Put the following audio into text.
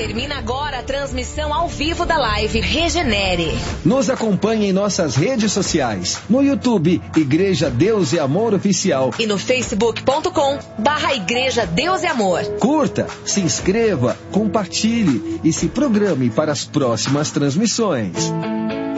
Termina agora a transmissão ao vivo da live Regenere. Nos acompanhe em nossas redes sociais. No YouTube, Igreja Deus e Amor Oficial. E no facebook.com/Igreja Deus e Amor. Curta, se inscreva, compartilhe e se programe para as próximas transmissões.